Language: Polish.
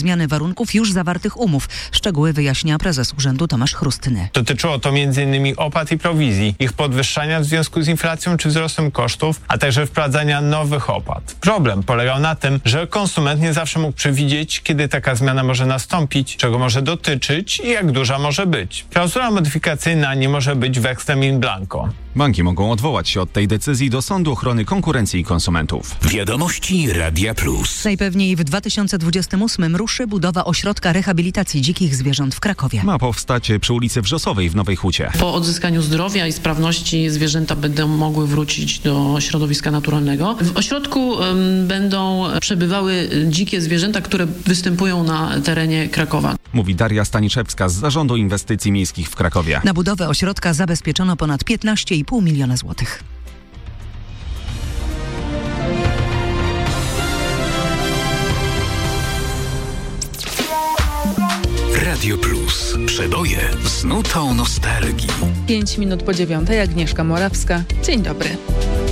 zmiany warunków już zawartych umów. Szczegóły wyjaśnia prezes urzędu Tomasz Chrustny. Dotyczyło to m.in. opłat i prowizji, ich podwyższania w związku z inflacją czy wzrostem kosztów, a także wprowadzania nowych opłat. Problem polegał na tym, że konsument nie zawsze mógł przewidzieć, kiedy taka zmiana może nastąpić, czego może dotyczyć i jak duża może być. Klauzula modyfikacyjna nie może być wekslem in blanco. Banki mogą odwołać się od tej decyzji do Sądu Ochrony Konkurencji i Konsumentów. Wiadomości Radia Plus. Najpewniej w 2028 ruszy budowa ośrodka rehabilitacji dzikich zwierząt w Krakowie. Ma powstać przy ulicy Wrzosowej w Nowej Hucie. Po odzyskaniu zdrowia i sprawności zwierzęta będą mogły wrócić do środowiska naturalnego. W ośrodku będą przebywały dzikie zwierzęta, które występują na terenie Krakowa. Mówi Daria Staniszewska z Zarządu Inwestycji Miejskich w Krakowie. Na budowę ośrodka zabezpieczono ponad 15,5 miliona złotych. Radio Plus. Przeboje z nutą nostalgii. 5 minut po 9:00, Agnieszka Morawska. Dzień dobry.